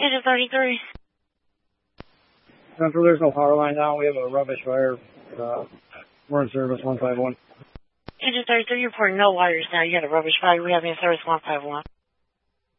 Engine 33. Central, there's no power line down. We have a rubbish fire. We're in service 151. Engine 33, you're reporting no wires now. You got a rubbish fire. We have in service 151.